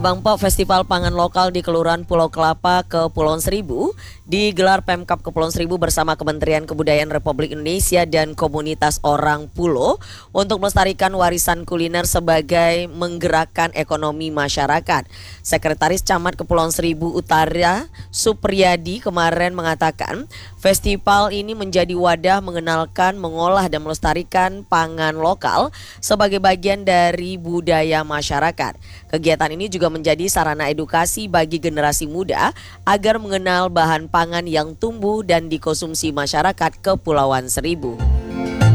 Bangpok Festival Pangan Lokal di Kelurahan Pulau Kelapa, Kepulauan Seribu digelar Pemkab Kepulauan Seribu bersama Kementerian Kebudayaan Republik Indonesia dan komunitas orang Pulo untuk melestarikan warisan kuliner sebagai menggerakkan ekonomi masyarakat. Sekretaris Camat Kepulauan Seribu Utara Supriyadi kemarin mengatakan festival ini menjadi wadah mengenalkan, mengolah dan melestarikan pangan lokal sebagai bagian dari budaya masyarakat. Kegiatan ini juga menjadi sarana edukasi bagi generasi muda agar mengenal bahan pangan yang tumbuh dan dikonsumsi masyarakat Kepulauan Seribu.